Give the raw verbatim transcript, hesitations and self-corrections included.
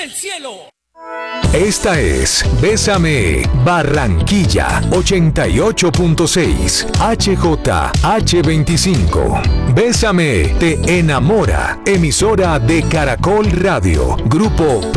del cielo. Esta es Bésame Barranquilla ochenta y ocho punto seis H J H veinticinco. Bésame te enamora. Emisora de Caracol Radio. Grupo